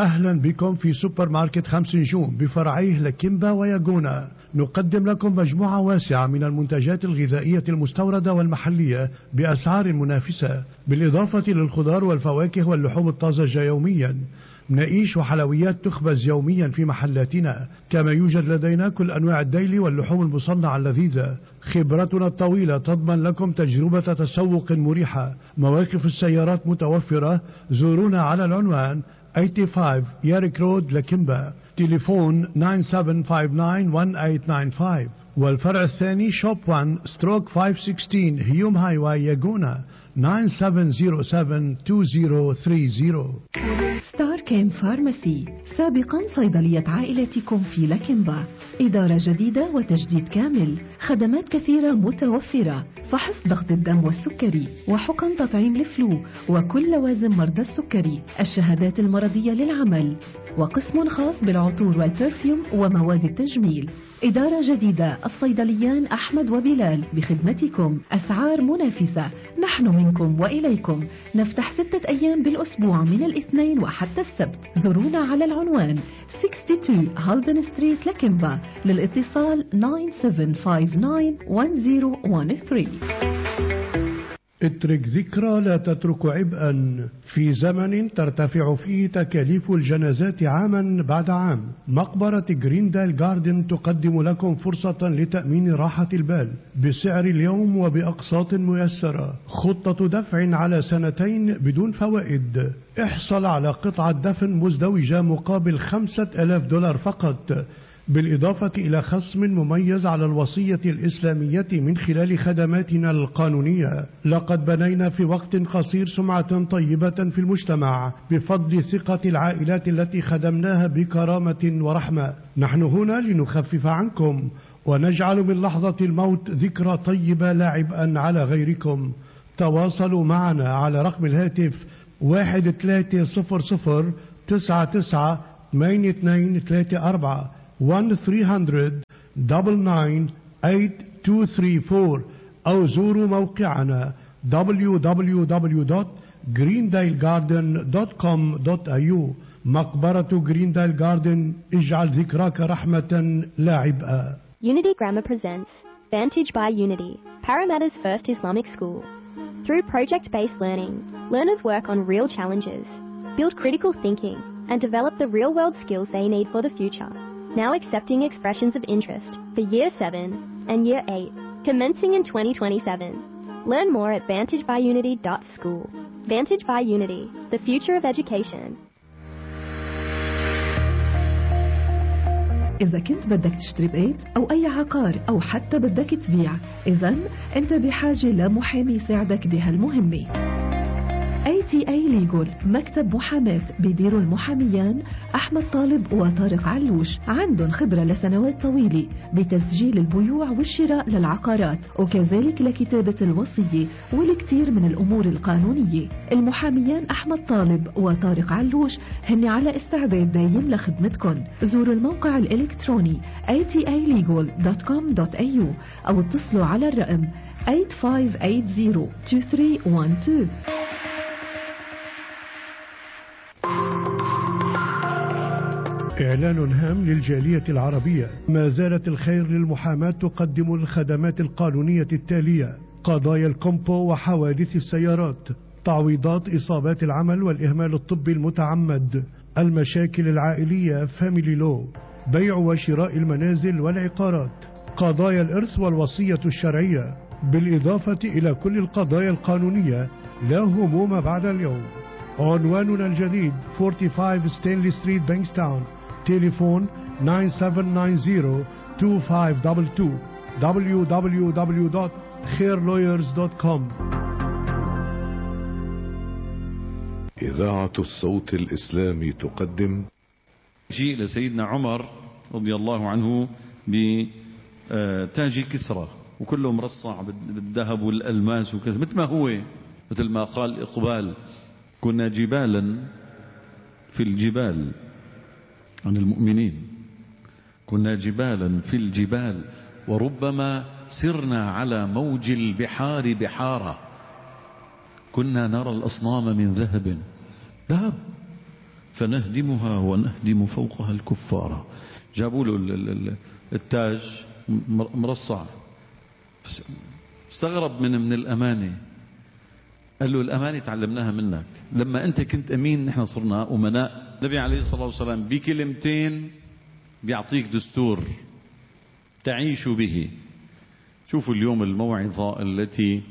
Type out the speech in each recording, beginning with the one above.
أهلا بكم في سوبر ماركت 5 نجوم بفرعيه لكيمبا وياجونا. نقدم لكم مجموعة واسعة من المنتجات الغذائية المستوردة والمحلية بأسعار منافسة، بالإضافة للخضار والفواكه واللحوم الطازجة يوميا. مناقيش وحلويات تخبز يوميا في محلاتنا، كما يوجد لدينا كل أنواع الديلي واللحوم المصنعة اللذيذة. خبرتنا الطويلة تضمن لكم تجربة تسوق مريحة. مواقف السيارات متوفرة. زورونا على العنوان 85 ياريك رود لكيمبا، تليفون 97591895، والفرع الثاني شوب 1 ستروك 516 هيوم هاي واي ياجونا 97072030. ستار كيم فارماسي، سابقا صيدلية عائلتكم في لكيمبا، إدارة جديدة وتجديد كامل، خدمات كثيرة متوفرة، فحص ضغط الدم والسكري، وحقن تطعيم لفلو وكل لوازم مرضى السكري، الشهادات المرضية للعمل، وقسم خاص بالعطور والبرفيوم ومواد التجميل. إدارة جديدة، الصيدليان أحمد وبلال بخدمتكم، أسعار منافسة، نحن منكم وإليكم. نفتح 6 أيام بالأسبوع من الاثنين وحتى السبت. زورونا على العنوان 62 هالدن ستريت لكيمبا، للاتصال 97591013. اترك ذكرى لا تترك عبئا. في زمن ترتفع فيه تكاليف الجنازات عاما بعد عام، مقبرة جريندال جاردن تقدم لكم فرصة لتأمين راحة البال بسعر اليوم وبأقساط ميسرة. خطة دفع على 2 سنين بدون فوائد. احصل على قطعة دفن مزدوجة مقابل $5000 فقط، بالإضافة إلى خصم مميز على الوصية الإسلامية من خلال خدماتنا القانونية. لقد بنينا في وقت قصير سمعة طيبة في المجتمع بفضل ثقة العائلات التي خدمناها بكرامة ورحمة. نحن هنا لنخفف عنكم ونجعل من لحظة الموت ذكرى طيبة لا عبئا على غيركم. تواصلوا معنا على رقم الهاتف 1300998234 1-300-99-8234، أو زوروا موقعنا www.greendalegarden.com.au. مقبرة جريندال جاردن، اجعل ذكراك رحمة لا عبئا. Unity Grammar presents Vantage by Unity, Parramatta's first Islamic school. Through project-based learning, learners work on real challenges, build critical thinking, and develop the real-world skills they need for the future. Now accepting expressions of interest for Year 7 and Year 8, commencing in 2027. Learn more at vantagebyunity.school. Vantage by Unity, the future of education. إذا كنت بدك تشتري بيت أو أي عقار أو حتى بدك تبيع، إذن أنت بحاجة لمحامي يساعدك بهالمهمة. ATA Legal، مكتب محاماة بيديروا المحاميان أحمد طالب وطارق علوش. عندهم خبرة لسنوات طويلة بتسجيل البيوع والشراء للعقارات، وكذلك لكتابة الوصية والكثير من الأمور القانونية. المحاميان أحمد طالب وطارق علوش هن على استعداد دايم لخدمتكم. زوروا الموقع الإلكتروني atalegal.com.au أو اتصلوا على الرقم 85802312. إعلان هام للجالية العربية. ما زالت الخير للمحاماة تقدم الخدمات القانونية التالية: قضايا الكومبو وحوادث السيارات، تعويضات إصابات العمل والإهمال الطبي المتعمد، المشاكل العائلية فاميلي لو، بيع وشراء المنازل والعقارات، قضايا الإرث والوصية الشرعية، بالإضافة إلى كل القضايا القانونية. لا هموم بعد اليوم. عنواننا الجديد 45 ستانلي ستريت بانكستاون، تليفون 97902522، www.khairlawyers.com. إذاعة الصوت الإسلامي تقدم. جيء لسيدنا عمر رضي الله عنه بتاج كسرى وكله مرصع بالذهب والألماس وكذا، مثل ما هو، مثل ما قال إقبال: كنا جبالا في الجبال عن المؤمنين، كنا جبالا في الجبال وربما سرنا على موج البحار بحارا، كنا نرى الأصنام من ذهب. فنهدمها ونهدم فوقها الكفار. جابوا له التاج مرصع، استغرب من الأمانة. قال له الأمانة تعلمناها منك، لما أنت كنت أمين نحن صرنا أمناء. النبي عليه الصلاة والسلام بكلمتين بيعطيك دستور تعيش به. شوفوا اليوم الموعظة التي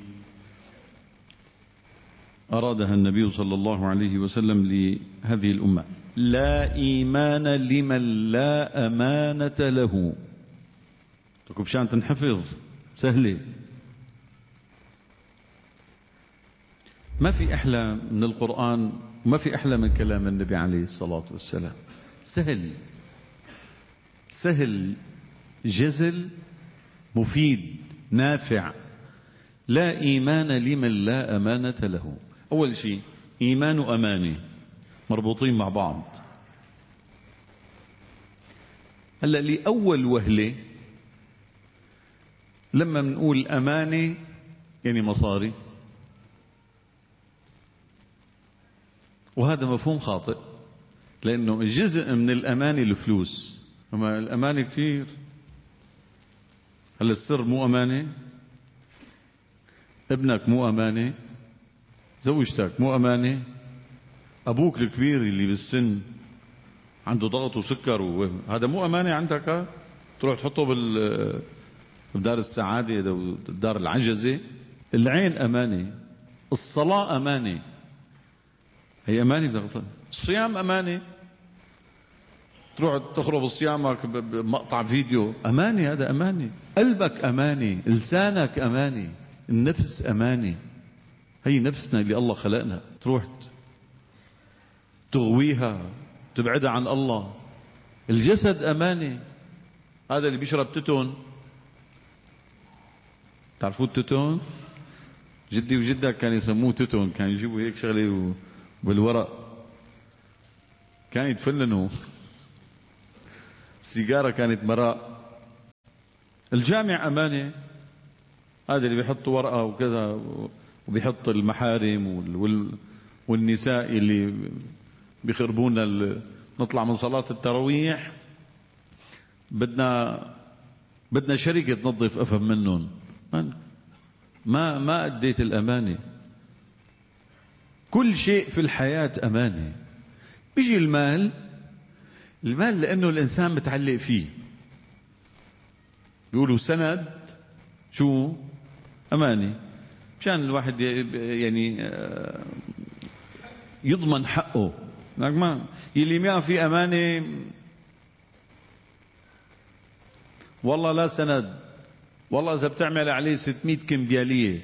أرادها النبي صلى الله عليه وسلم لهذه الأمة: لا إيمان لمن لا أمانة له. تكون بشان تنحفظ سهلة. ما في أحلى من القرآن وما في أحلى من كلام النبي عليه الصلاة والسلام. سهل جزل مفيد نافع. لا إيمان لمن لا أمانة له. أول شيء إيمان وأمانة مربوطين مع بعض. هلأ لأول وهلة لما بنقول أمانة يعني مصاري، وهذا مفهوم خاطئ، لأنه جزء من الأمانة الفلوس. أما الأمانة كثير. هل السر مو أمانة؟ ابنك مو أمانة؟ زوجتك مو أمانة؟ أبوك الكبير اللي بالسن عنده ضغط وسكر هذا مو أمانة عندك؟ تروح تحطه بدار السعادة ودار العجزة. العين أمانة، الصلاة أمانة، هي أمانة. الصيام أمانة، تروح تخرب صيامك بمقطع فيديو، أمانة. هذا أمانة. قلبك أمانة، لسانك أمانة، النفس أمانة. هي نفسنا اللي الله خلقنا، تروح تغويها تبعدها عن الله. الجسد أمانة. هذا اللي بيشرب تتون، تعرفوا التتون؟ جدي وجدك كانوا يسموه تتون، كانوا يجيبوا هيك شغله بالورق كان يتفننوا. السيجارة كانت مراء. الجامع أمانة. هذا اللي بيحط ورقة وكذا وبيحط المحارم والنساء اللي بيخربونا. نطلع من صلاة التراويح بدنا شركة تنظف أفهم منهم. ما أديت الأمانة. كل شيء في الحياة أمانة. بيجي المال لأنه الإنسان متعلق فيه. بيقولوا سند شو؟ أمانة. مشان الواحد يعني يضمن حقه. ما يلي ما في أمانة والله لا سند، والله إذا بتعمل عليه 600 كمبيالية.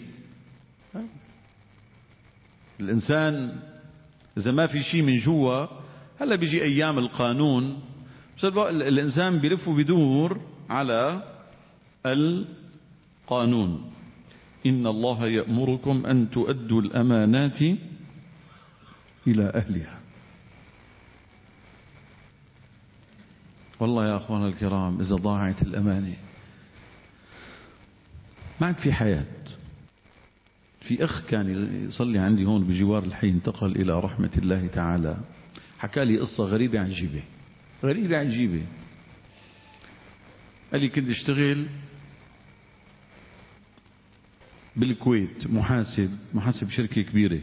الإنسان إذا ما في شيء من جوا، هلا بيجي أيام القانون، بس الإنسان بيلف وبيدور على القانون. إن الله يأمركم أن تؤدوا الأمانات إلى أهلها. والله يا أخوان الكرام إذا ضاعت الأمانة ما عاد في حياة. في أخ كان يصلي عندي هون بجوار الحي، انتقل إلى رحمة الله تعالى، حكى لي قصة غريبة عجيبة. قال لي كنت اشتغل بالكويت محاسب شركة كبيرة.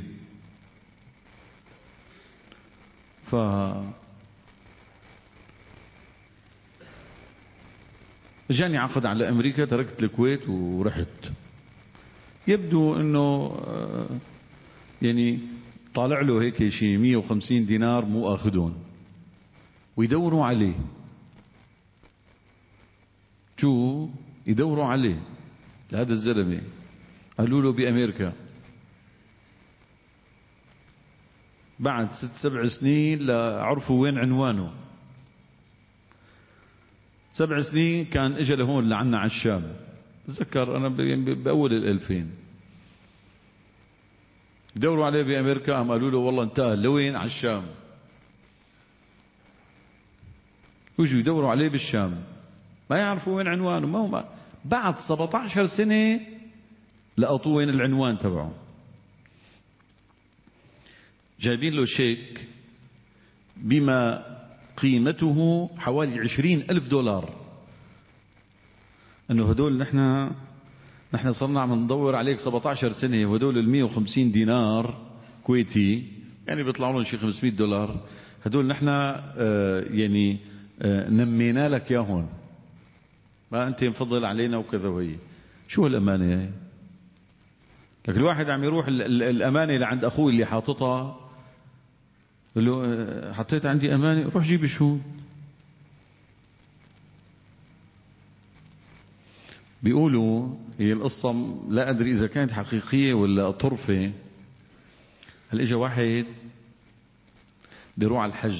جاني عقد على أمريكا، تركت الكويت ورحت. يبدو أنه يعني طالع له هيك شيء 150 دينار مو أخذون، ويدوروا عليه. شو يدوروا عليه لهذا الزلمة؟ قالوا له بأمريكا. بعد 6-7 سنين لعرفوا وين عنوانه. 7 سنين كان اجى لهون لعنا على الشام. تذكر انا باول 2000 دوروا عليه بامريكا، قام قالوا له والله انتقل لوين؟ على الشام. وجوا يدوروا عليه بالشام ما يعرفوا وين عنوانه. ما هو بعد 17 سنة لقطوا وين العنوان تبعه. جايبين له شيك بما قيمته حوالي 20,000 دولار. أنه هدول نحن صرنا عم ندور عليك 17 سنة، وهدول 150 دينار كويتي يعني بيطلعوا لهم شي 500 دولار. هدول نحن يعني نمينا لك ياهون، ما أنت مفضل علينا وكذا. وهي شو هالأمانة هي؟ لكن الواحد عم يروح الأمانة لعند أخوه اللي حاططها، قال له حطيت عندي أمانة، روح جيب الشهود. بيقولوا هي القصة لا أدري إذا كانت حقيقية ولا طرفة. هل إجا واحد بده يروح على الحج،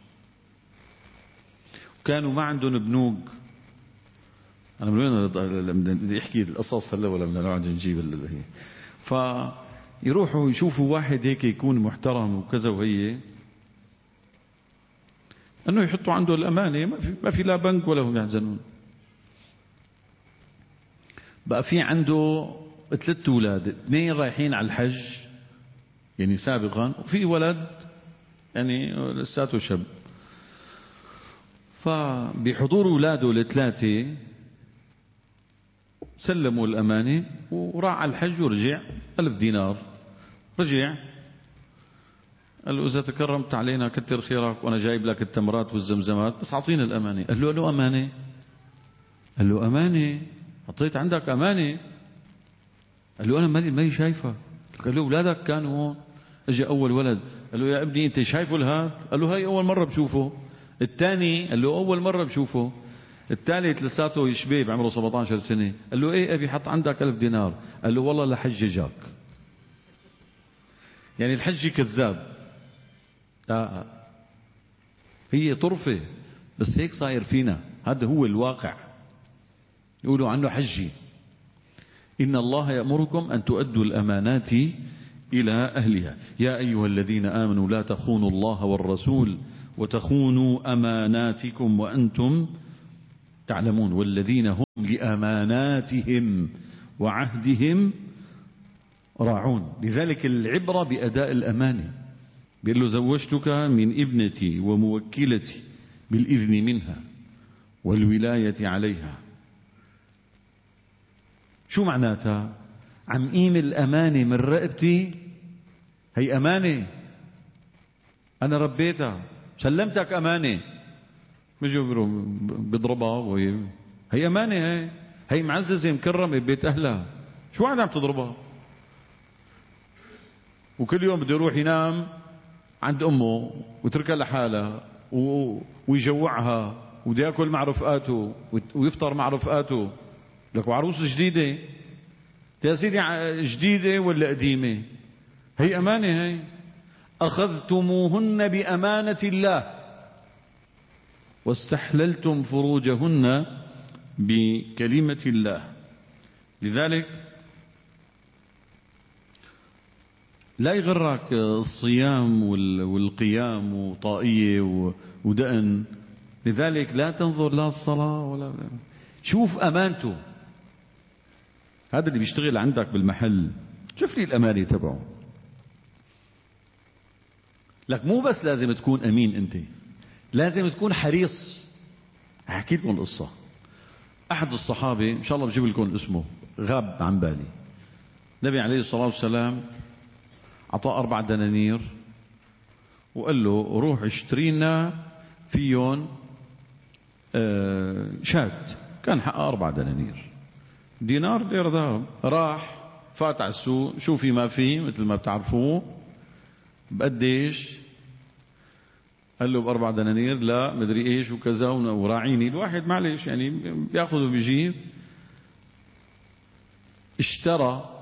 وكانوا ما عندهم بنوك. أنا من وين بدي أحكي القصص هلا ولا بدنا نقعد نجيب هي؟ فيروحوا يشوفوا واحد هيك يكون محترم وكذا، وهي أنه يحطوا عنده الأمانة، ما في لا بنك ولا هم يحزنون. بقى في عنده 3 أولاد، 2 رايحين على الحج يعني سابقا، وفي ولد يعني لساته شاب. فبحضور أولاده ال3 سلموا الأمانة، وراح على الحج ورجع 1000 دينار. رجع قال له إذا تكرمت علينا كتر خيرك، وأنا جايب لك التمرات والزمزمات، بس أعطينا الأمانة. قال له أمانة؟ قال له أمانة؟ حطيت عندك أمانة؟ قال له أنا مالي شايفة. قال له أولادك كانوا هون. اجى أول ولد قال له يا ابني أنت شايفه الهاد؟ قال له هاي أول مرة بشوفه. الثاني قال له أول مرة بشوفه. الثالث لساته شبيب عمره 17 سنة. قال له إيه أبي حط عندك 1000 دينار. قال له والله لحججك. يعني الحج كذاب. هي طرفة، بس هيك صاير فينا، هذا هو الواقع. يقولوا عنه حجي. إن الله يأمركم أن تؤدوا الأمانات إلى أهلها يا أيها الذين آمنوا لا تخونوا الله والرسول وتخونوا أماناتكم وأنتم تعلمون والذين هم لأماناتهم وعهدهم راعون. لذلك العبرة بأداء الأمانة. بيقول له زوجتك من ابنتي وموكلتي بالإذن منها والولاية عليها. شو معناتها؟ عم قيم الأمانة من رقبتي، هي أمانة أنا ربيتها، سلمتك أمانة. بيجوا بيضربها، هي أمانة، هي معززة مكرمة ببيت أهلها. شو عم تضربها؟ وكل يوم بده يروح ينام عند أمه وتركها لحالها ويجوعها وبده ياكل مع رفقاته ويفطر مع رفقاته. لك وعروس جديدة يا سيدي، جديدة ولا قديمة؟ هي أمانة. هي أخذتموهن بأمانة الله واستحللتم فروجهن بكلمة الله. لذلك لا يغرك الصيام والقيام وطائية ودقن. لذلك لا تنظر لا الصلاة ولا شوف أمانته. هذا اللي بيشتغل عندك بالمحل، شوف لي الأمانة تبعه. لك مو بس لازم تكون أمين، أنت لازم تكون حريص. أحكي لكم قصة. أحد الصحابة إن شاء الله بجيب لكم اسمه، غاب عن بالي. النبي عليه الصلاة والسلام أعطاه 4 دنانير وقال له روح اشتري لنا فيهم شات. كان حقه 4 دنانير، دينار غير ذهب. راح فات على السوق، شو في ما في مثل ما بتعرفوه. بقديش؟ قال له ب4 دنانير. لا مدري ايش وكذا وراعيني. الواحد معلش يعني بياخذ وبيجيب. اشترى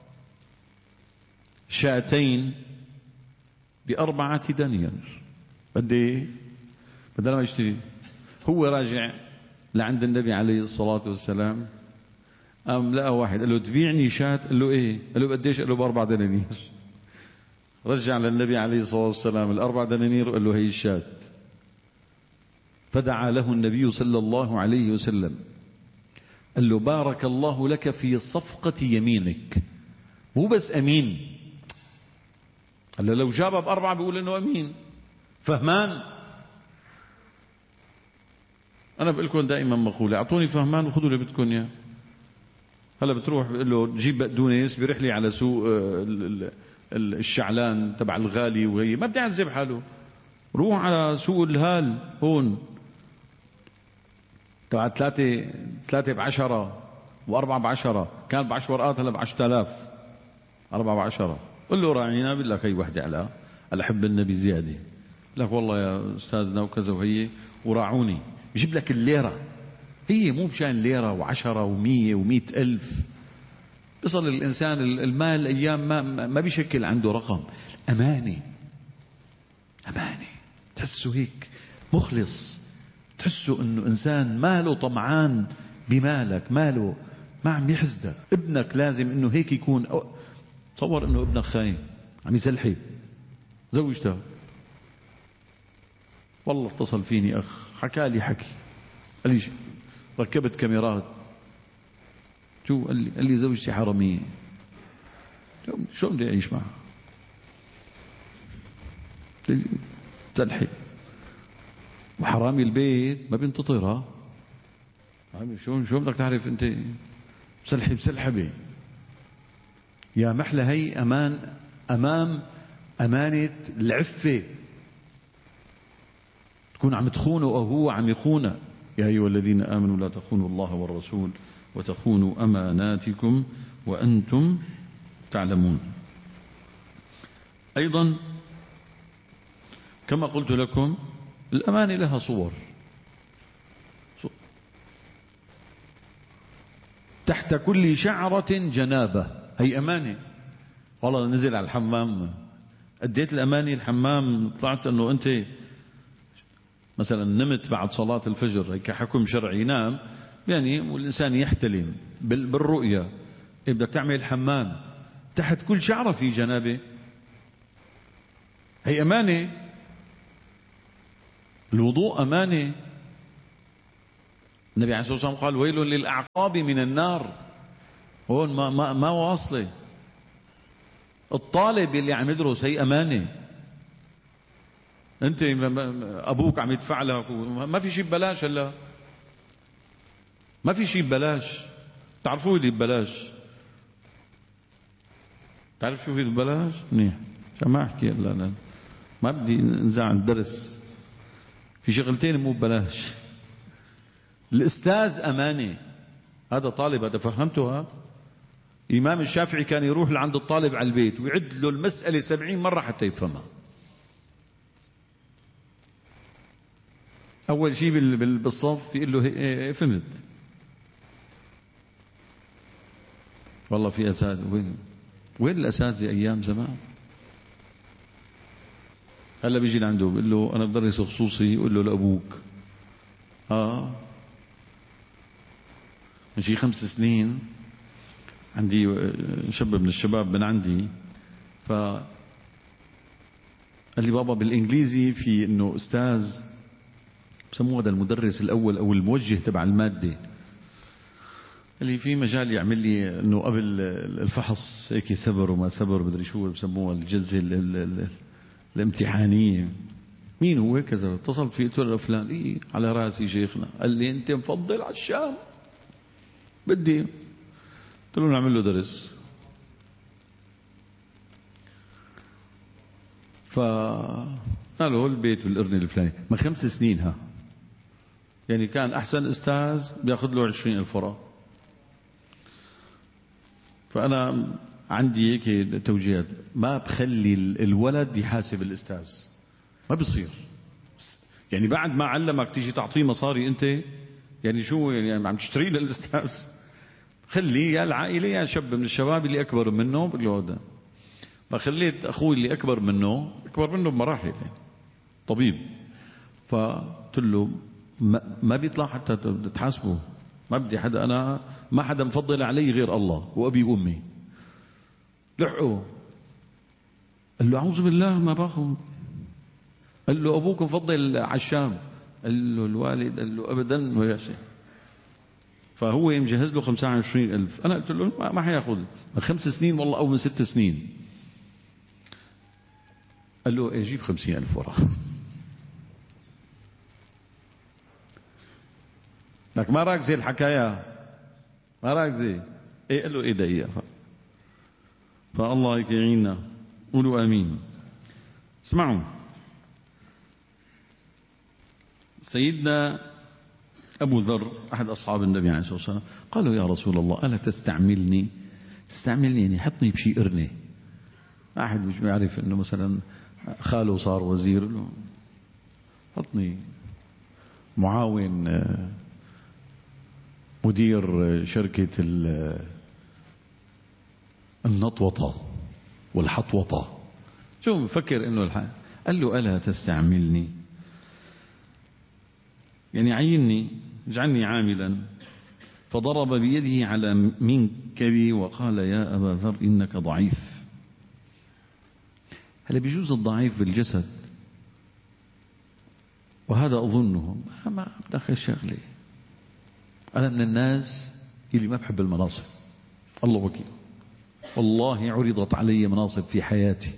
شاتين ب4 دنانير. قد ايه؟ بدل ما يشتري. هو راجع لعند النبي عليه الصلاة والسلام، قام لقى واحد قال له تبيعني شات؟ قال له ايه؟ قال له قديش؟ قال له ب4 دنانير. رجع للنبي عليه الصلاة والسلام ال4 دنانير وقال له هي الشات. فدعا له النبي صلى الله عليه وسلم، قال له بارك الله لك في صفقة يمينك. مو بس أمين، قال له لو جابها ب4 بيقول إنه أمين. فهمان. أنا بقول لكم دائما مقولة: أعطوني فهمان وخذوا اللي بدكم إياه. هلا بتروح بقول له جيب بقدونس، بيروح لي على سوق الشعلان تبع الغالي، وهي ما بدي يعذب حاله. روح على سوق الهال هون تبع 3 ب10 و4 ب10، كان ب10 ورقات هلا ب10,000، 4 ب10. قل له راعينا، بقول لك هي وحده على حب النبي زياده. لك والله يا استاذنا وكذا وهي وراعوني، بجيب لك الليره. هي مو مشان ليره و10 و100 و100 ألف. بيصل الإنسان المال أيام ما بيشكل عنده رقم. أمانة تحسه هيك مخلص، تحسه إنه إنسان ماله طمعان بمالك، ماله ما عم يحسدك. ابنك لازم إنه هيك يكون. تصور إنه ابنك خاين عم يسلحي، زوجته والله اتصل فيني أخ حكى لي حكي، قال لي ركبت كاميرات. شو قال لي زوجتي حرامية. شو بدي أعيش معها؟ تلحي وحرامي البيت ما بينتطرها. شو بدك تعرف أنت؟ بسلحبة. يا محلى هي أمام أمانة العفة، تكون عم تخونه أو هو عم يخونه. يا أيها الذين آمنوا لا تخونوا الله والرسول وتخونوا أماناتكم وأنتم تعلمون. أيضا كما قلت لكم الأمانة لها صور. تحت كل شعرة جنابة، هي أمانة. والله نزل على الحمام، أديت الأمانة الحمام، طلعت أنه أنت مثلا نمت بعد صلاة الفجر، هيك حكم شرعي، ينام يعني والإنسان يحتلم بالرؤية، بدك تعمل حمام تحت كل شعرة في جنابه، هي أمانة. الوضوء أمانة. النبي عليه الصلاة والسلام قال: ويل للأعقاب من النار. هون ما واصلة. الطالب اللي عم يدرس هي أمانة. أنت أبوك عم يدفع لك، ما في شيء ببلاش. هلا ما في شيء ببلاش. تعرفوا اللي ببلاش؟ تعرف شو في ببلاش؟ منيح عشان ما أحكي. هلا ما بدي نزع الدرس. في شغلتين مو ببلاش. الأستاذ أمانة. هذا طالب، هذا فهمتها. إمام الشافعي كان يروح لعند الطالب على البيت ويعد له المسألة 70 مرة حتى يفهمها. أول شيء بالصف يقول له فهمت. والله في أساتذة، وين الأساتذة أيام زمان؟ هلا بيجي لعنده بيقول له أنا بدرس خصوصي، يقول له لأبوك من شي 5 سنين عندي شاب من الشباب من عندي، قال لي بابا بالإنجليزي في إنه أستاذ بسموه هذا المدرس الأول أو الموجه تبع المادة، قال لي في مجال يعمل لي إنه قبل الفحص هيك سبر وما سبر بدري شو بسموها الجلسة الامتحانية. مين هو كذا؟ اتصلت فيه قلت له فلان. إيه على راسي شيخنا. قال لي أنت مفضل على الشام، بدي. قلت له نعمل له درس. فقالوا هو البيت بالقرن الفلاني من 5 سنين يعني كان أحسن أستاذ بياخذ له 20,000 ورقة. فأنا عندي هيك توجيهات، ما بخلي الولد يحاسب الأستاذ، ما بيصير. يعني بعد ما علمك تيجي تعطيه مصاري أنت؟ يعني شو يعني عم تشتري للأستاذ؟ خليه يا العائلة يا شاب من الشباب اللي أكبر منه بقول له هذا. فخليت أخوي اللي أكبر منه بمراحل يعني طبيب، فقلت له ما بيطلع حتى تحاسبه، ما بدي حدا، أنا ما حدا مفضل علي غير الله وأبي وأمي. لحقه. قال له أعوذ بالله ما باخذ. قال له أبوك مفضل على الشام. قال له الوالد. قال له أبدا ويا شيء. فهو مجهز له 25,000. أنا قلت له ما حياخذ من 5 سنين والله أو من 6 سنين. قال له جيب 50,000 ورقة. لك ما راك زي الحكاية، ما راك زي ايه؟ قال له ايه دقيقة. فالله يعيننا، قولوا امين. اسمعوا، سيدنا أبو ذر أحد أصحاب النبي عليه الصلاة والسلام قالوا يا رسول الله ألا تستعملني يعني حطني بشي قرنة. أحد مش بيعرف أنه مثلا خاله صار وزير، حطني معاون مدير شركة النطوطة والحطوطة. شو مفكر أنه قال له ألا تستعملني يعني عيني، اجعلني عاملا. فضرب بيده على منكبي وقال يا أبا ذر إنك ضعيف. هل بيجوز الضعيف بالجسد؟ وهذا أظنه ما بدخل شغلي. أنا من الناس اللي ما بحب المناصب، الله وكيل. والله عرضت علي مناصب في حياتي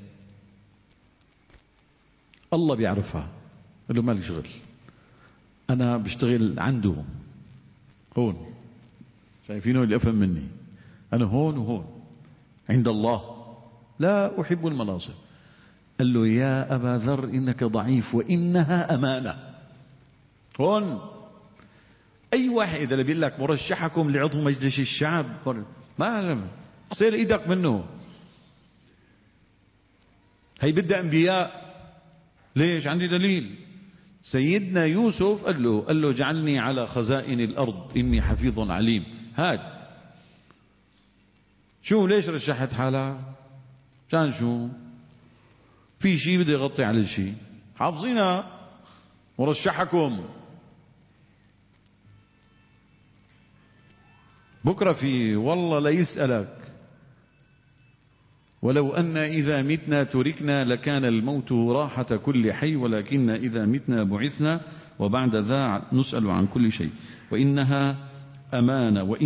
الله بيعرفها، قال له مالي شغل، أنا بشتغل عنده هون، شايفينه اللي أفهم مني، أنا هون وهون عند الله، لا أحب المناصب. قال له يا أبا ذر إنك ضعيف وإنها أمانة. هون أي واحد إذا بيقول لك مرشحكم لعضو مجلس الشعب ما سير إيدك منه، هي بدها أنبياء. ليش؟ عندي دليل. سيدنا يوسف قال له اجعلني على خزائن الأرض إني حفيظ عليم. هاد شو ليش رشحت حالها؟ كان شو في شيء بده يغطي على شيء، حافظينها ورشحكم. بكرة في والله لا يسألك ولو أن إذا متنا تركنا لكان الموت راحة كل حي ولكن إذا متنا بعثنا وبعد ذا نسأل عن كل شيء وإنها أمانة.